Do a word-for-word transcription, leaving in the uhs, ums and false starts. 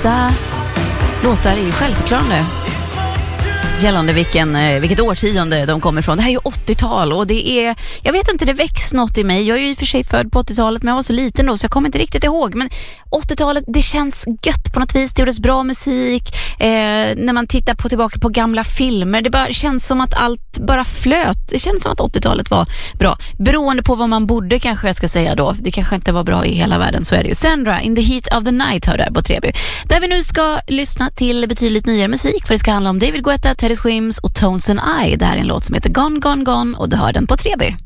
vissa låtar är ju självförklarande gällande vilken, vilket årtionde de kommer ifrån. Det här är ju åttiotal och det är, jag vet inte, det väcks något i mig. Jag är ju i och för sig född på åttiotalet, men jag var så liten då så jag kommer inte riktigt ihåg. Men åttiotalet, det känns gött på något vis. Det gjordes bra musik. Eh, när man tittar på tillbaka på gamla filmer, det bara känns som att allt bara flöt. Det känns som att åttiotalet var bra. Beroende på vad man borde, kanske jag ska säga då. Det kanske inte var bra i hela världen, så är det ju. Sandra, In the Heat of the Night, hör där på Treby. Där vi nu ska lyssna till betydligt nyare musik, för det ska handla om David Guetta, Teddy Swims och Tones and I. Det här är en låt som heter Gone, Gone, Gone och du hör den på Treby.